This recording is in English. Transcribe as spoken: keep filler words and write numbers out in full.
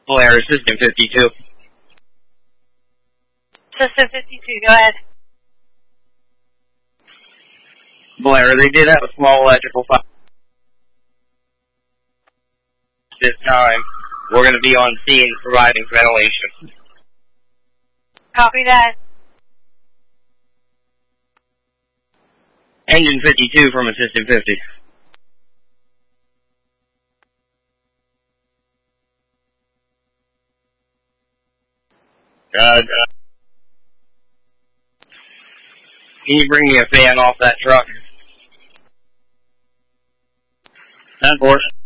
Blair, System fifty-two. System fifty-two, go ahead. Blair, they did have a small electrical fire. This time, we're going to be on scene providing ventilation. Copy that. Engine fifty-two from Assistant fifty. Uh, uh, can you bring me a fan off that truck? ten four.